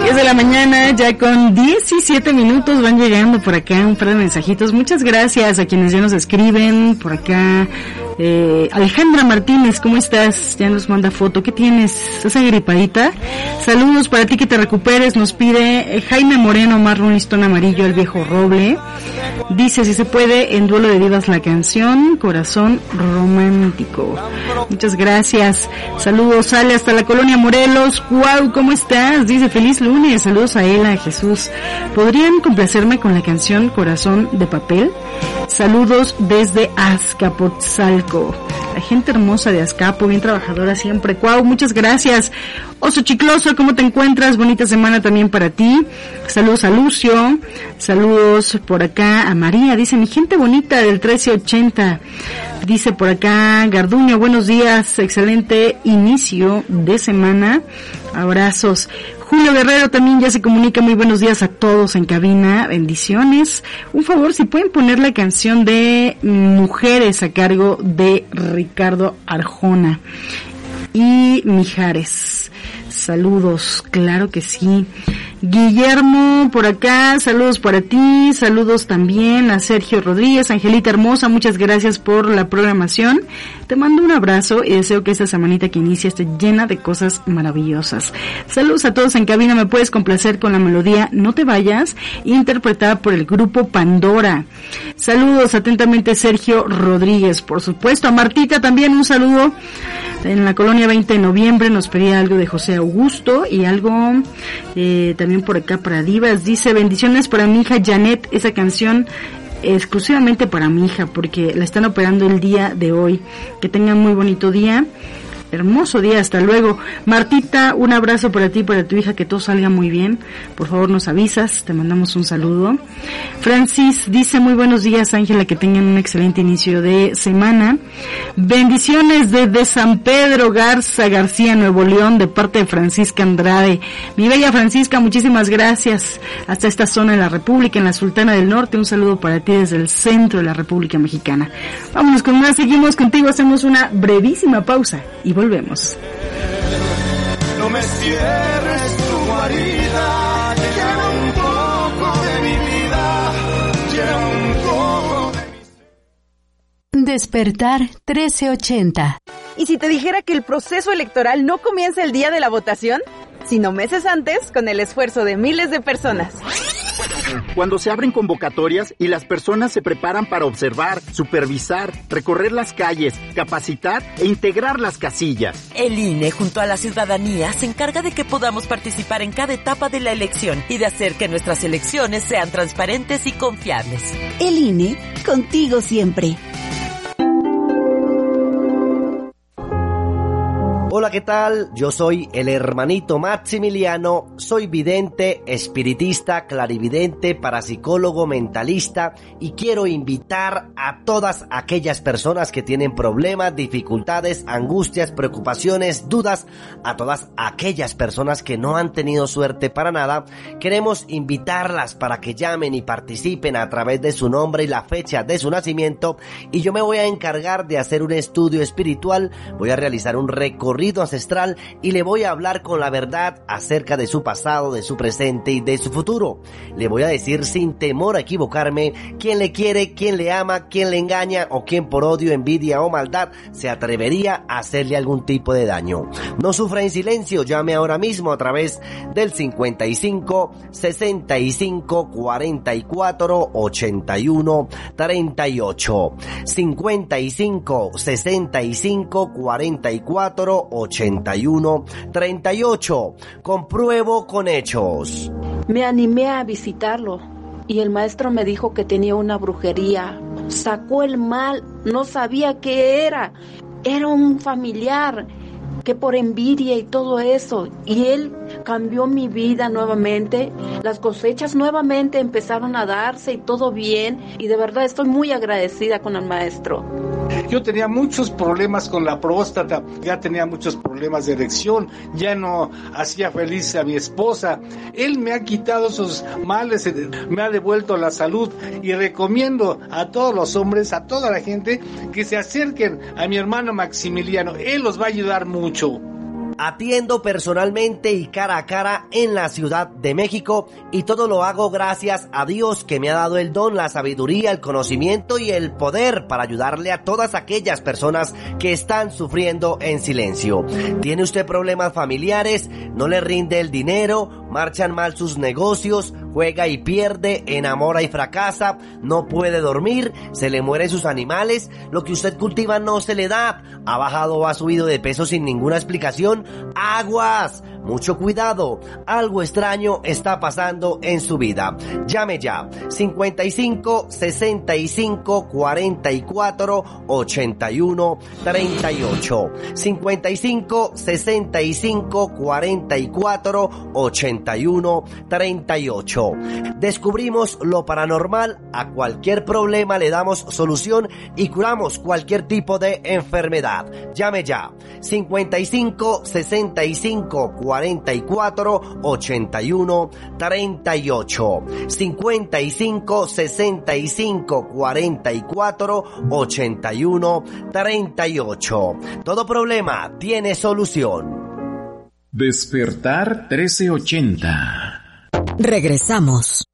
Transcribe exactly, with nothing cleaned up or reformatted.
diez de la mañana, ya con diecisiete minutos van llegando por acá un par de mensajitos. Muchas gracias a quienes ya nos escriben por acá. Eh, Alejandra Martínez, ¿cómo estás? Ya nos manda foto. ¿Qué tienes? ¿Estás agripadita? Saludos para ti, que te recuperes. Nos pide eh, Jaime Moreno, más un listón amarillo al viejo roble. Dice, si se puede, en Duelo de Divas la canción Corazón Romántico. Muchas gracias. Saludos, Ale, hasta la colonia Morelos. Guau, ¿cómo estás? Dice, feliz lunes. Saludos a él, a Jesús. ¿Podrían complacerme con la canción Corazón de Papel? Saludos desde Azcapotzalco. La gente hermosa de Azcapo, bien trabajadora siempre. Cuau, muchas gracias. Oso Chicloso, ¿cómo te encuentras? Bonita semana también para ti. Saludos a Lucio. Saludos por acá a María. Dice, mi gente bonita del trece ochenta. Dice por acá Garduño, buenos días. Excelente inicio de semana. Abrazos. Julio Guerrero también ya se comunica, muy buenos días a todos en cabina, bendiciones. Un favor, si pueden poner la canción de Mujeres a cargo de Ricardo Arjona y Mijares. Saludos, claro que sí. Guillermo, por acá, saludos para ti, saludos también a Sergio Rodríguez. Angelita hermosa, muchas gracias por la programación. Te mando un abrazo y deseo que esta semanita que inicia esté llena de cosas maravillosas. Saludos a todos en cabina, me puedes complacer con la melodía No te vayas, interpretada por el grupo Pandora. Saludos atentamente Sergio Rodríguez, por supuesto. A Martita también un saludo. En la colonia veinte de noviembre nos pedía algo de José Augusto y algo eh, también por acá para Divas. Dice, bendiciones para mi hija Janet, esa canción exclusivamente para mi hija porque la están operando el día de hoy. Que tengan muy bonito día. Hermoso día, hasta luego. Martita, un abrazo para ti y para tu hija, que todo salga muy bien. Por favor nos avisas, te mandamos un saludo. Francis dice, muy buenos días Ángela, que tengan un excelente inicio de semana. Bendiciones desde San Pedro Garza García, Nuevo León, de parte de Francisca Andrade. Mi bella Francisca, muchísimas gracias. Hasta esta zona de la República, en la Sultana del Norte, un saludo para ti desde el centro de la República Mexicana. Vámonos con más, seguimos contigo, hacemos una brevísima pausa y volvemos. No me cierres tu guarida, lleva un poco de mi vida, lleva un poco de mi... Despertar trece ochenta. ¿Y si te dijera que el proceso electoral no comienza el día de la votación, sino meses antes, con el esfuerzo de miles de personas? Cuando se abren convocatorias y las personas se preparan para observar, supervisar, recorrer las calles, capacitar e integrar las casillas. El I N E junto a la ciudadanía se encarga de que podamos participar en cada etapa de la elección y de hacer que nuestras elecciones sean transparentes y confiables. El I N E, contigo siempre. Hola, ¿qué tal? Yo soy el hermanito Maximiliano, soy vidente, espiritista, clarividente, parapsicólogo, mentalista y quiero invitar a todas aquellas personas que tienen problemas, dificultades, angustias, preocupaciones, dudas, a todas aquellas personas que no han tenido suerte para nada. Queremos invitarlas para que llamen y participen a través de su nombre y la fecha de su nacimiento, y yo me voy a encargar de hacer un estudio espiritual, voy a realizar un recorrido ancestral y le voy a hablar con la verdad acerca de su pasado, de su presente y de su futuro. Le voy a decir sin temor a equivocarme quién le quiere, quién le ama, quién le engaña o quién por odio, envidia o maldad se atrevería a hacerle algún tipo de daño. No sufra en silencio, llame ahora mismo a través del cincuenta y cinco, sesenta y cinco, cuarenta y cuatro, ochenta y uno, treinta y ocho. cincuenta y cinco, sesenta y cinco, cuarenta y cuatro, ochenta y uno, treinta y ocho. Compruebo con hechos. Me animé a visitarlo y el maestro me dijo que tenía una brujería. Sacó el mal, no sabía qué era. Era un familiar que por envidia y todo eso, y él cambió mi vida nuevamente. Las cosechas nuevamente empezaron a darse y todo bien, y de verdad estoy muy agradecida con el maestro. Yo tenía muchos problemas con la próstata, ya tenía muchos problemas de erección, ya no hacía feliz a mi esposa. Él me ha quitado esos males, me ha devuelto la salud, y recomiendo a todos los hombres, a toda la gente, que se acerquen a mi hermano Maximiliano. Él los va a ayudar mucho. Atiendo personalmente y cara a cara en la Ciudad de México y todo lo hago gracias a Dios que me ha dado el don, la sabiduría, el conocimiento y el poder para ayudarle a todas aquellas personas que están sufriendo en silencio. ¿Tiene usted problemas familiares? ¿No le rinde el dinero? ¿Marchan mal sus negocios? ¿Juega y pierde? ¿Enamora y fracasa? ¿No puede dormir? ¿Se le mueren sus animales? ¿Lo que usted cultiva no se le da? ¿Ha bajado o ha subido de peso sin ninguna explicación? ¡Aguas! Mucho cuidado, algo extraño está pasando en su vida. Llame ya, cincuenta y cinco, sesenta y cinco, cuarenta y cuatro, ochenta y uno, treinta y ocho. cincuenta y cinco, sesenta y cinco, cuarenta y cuatro, ochenta y uno, treinta y ocho. Descubrimos lo paranormal, a cualquier problema le damos solución y curamos cualquier tipo de enfermedad. Llame ya, cincuenta y cinco, sesenta y cinco, cuarenta y cuatro, ochenta y uno, treinta y ocho. cincuenta y cinco, sesenta y cinco, cuarenta y cuatro, ochenta y uno, treinta y ocho. Todo problema tiene solución. Despertar trece ochenta. Regresamos.